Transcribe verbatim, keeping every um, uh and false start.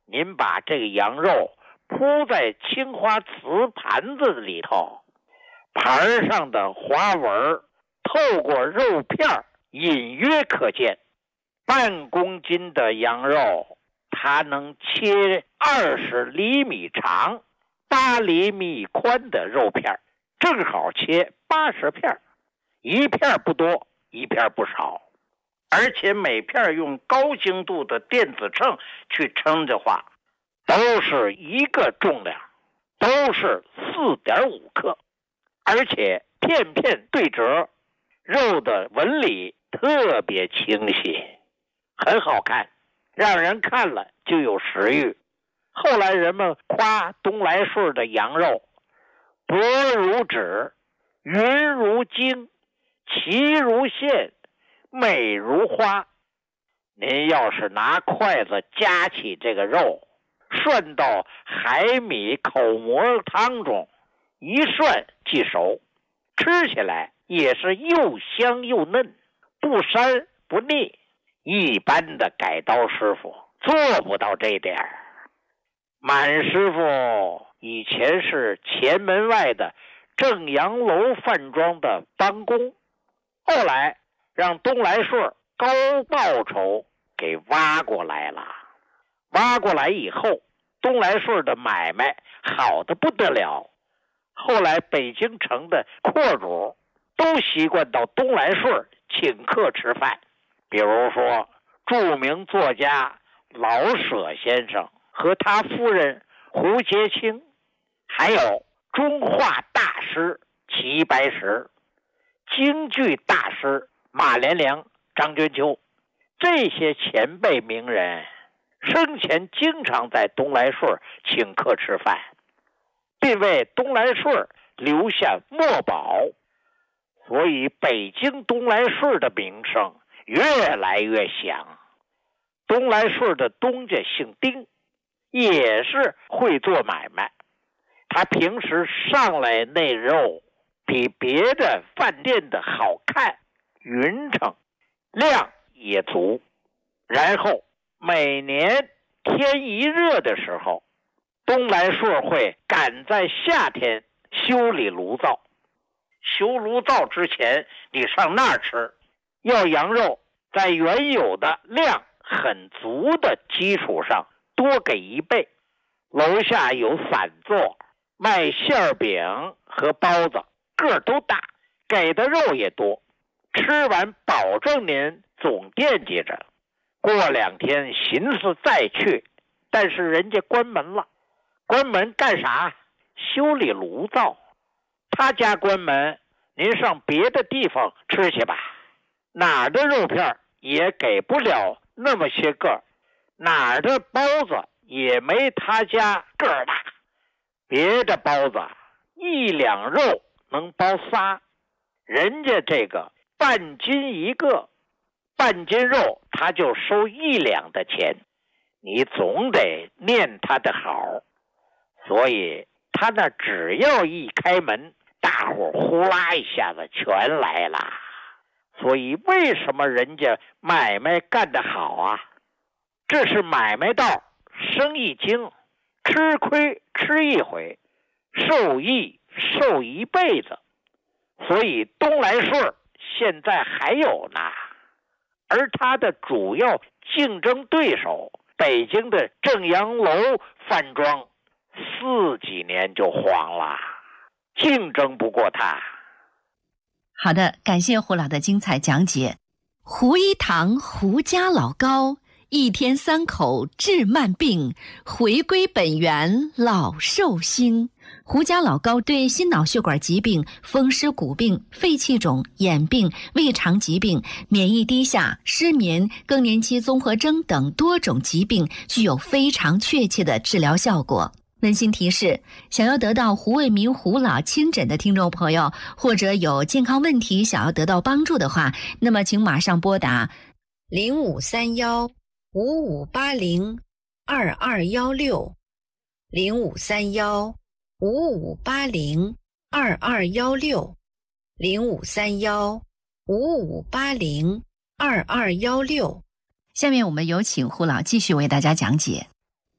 您把这个羊肉铺在青花瓷盘子里头，盘上的花纹透过肉片隐约可见。半公斤的羊肉，它能切二十厘米长、八厘米宽的肉片，正好切八十片，一片不多，一片不少。而且每片用高精度的电子秤去称的话，都是一个重量，都是 四点五克，而且片片对折，肉的纹理特别清晰，很好看，让人看了就有食欲。后来人们夸东来顺的羊肉薄如纸，匀如精，齐如线，美如花。您要是拿筷子夹起这个肉，涮到海米口蘑汤中，一涮即熟，吃起来也是又香又嫩，不膻不腻。一般的改刀师傅做不到这点儿。满师傅以前是前门外的正阳楼饭庄的帮工，后来让东来顺高报酬给挖过来了。挖过来以后，东来顺的买卖好得不得了。后来北京城的阔主都习惯到东来顺请客吃饭，比如说著名作家老舍先生和他夫人胡洁清，还有中画大师齐白石，京剧大师马连良、张君秋，这些前辈名人生前经常在东来顺请客吃饭，并为东来顺留下墨宝，所以北京东来顺的名声越来越响。东来顺的东家姓丁，也是会做买卖。他平时上来那肉比别的饭店的好看、匀称，量也足。然后每年天一热的时候，东来顺会赶在夏天修理炉灶。修炉灶之前，你上那儿吃，要羊肉在原有的量很足的基础上多给一倍。楼下有散座，卖馅饼和包子，个儿都大，给的肉也多，吃完保证您总惦记着。过两天寻思再去，但是人家关门了。关门干啥？修理炉灶。他家关门，您上别的地方吃去吧。哪儿的肉片也给不了那么些个，哪儿的包子也没他家个儿大。别的包子一两肉能包仨，人家这个半斤一个，半斤肉他就收一两的钱，你总得念他的好。所以他那只要一开门，大伙呼啦一下子全来了。所以为什么人家买卖干得好啊？这是买卖道，生意经，吃亏吃一回，受益受一辈子。所以东来顺现在还有呢。而他的主要竞争对手北京的正阳楼饭庄四几年就黄了，竞争不过他。 好的，感谢胡老的精彩讲解。胡一堂胡家老高，一天三口治慢病，回归本源老寿星。胡家老高对心脑血管疾病、风湿骨病、肺气肿、眼病、胃肠疾病、免疫低下、失眠、更年期综合征等多种疾病具有非常确切的治疗效果。温馨提示，想要得到胡卫民胡老亲诊的听众朋友，或者有健康问题想要得到帮助的话，那么请马上拨打零五三幺五五八零二二幺六零五三幺五五八零二二幺六零五三幺五五八零二二幺六。下面我们有请胡老继续为大家讲解。